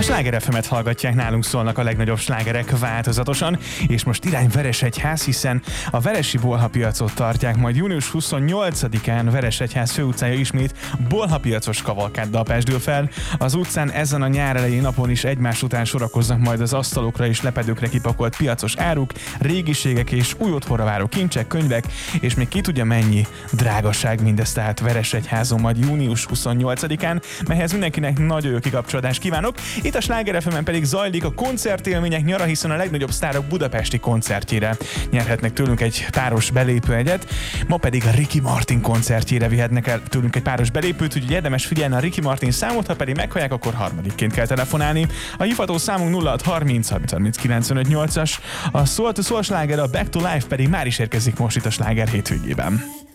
Sláger FM-et hallgatják, nálunk szólnak a legnagyobb slágerek változatosan, és most irány Veresegyház, hiszen a Veresi Bolhapiacot tartják, majd június 28-án Veresegyház főutcája ismét bolhapiacos kavalkáddal pesdül fel. Az utcán ezen a nyár elején napon is egymás után sorakoznak majd az asztalokra és lepedőkre kipakolt piacos áruk, régiségek és új otthonra váró kincsek, könyvek, és még ki tudja mennyi drágaság mindez, tehát Veresegyházon majd június 28-án, melyhez mindenkinek nagyon jó kikapcsolódást kívánok. Itt a Sláger FM-en pedig zajlik a koncertélmények nyara, hiszen a legnagyobb sztárok budapesti koncertjére nyerhetnek tőlünk egy páros belépőjegyet, ma pedig a Ricky Martin koncertjére vihetnek el tőlünk egy páros belépőt, úgyhogy érdemes figyelni a Ricky Martin számot, ha pedig meghallják, akkor harmadikként kell telefonálni. A hívható számunk 0630 30 30 95 8-as, a Soul to Soul sláger, a Back to Life pedig már is érkezik most itt a Sláger hétvégében.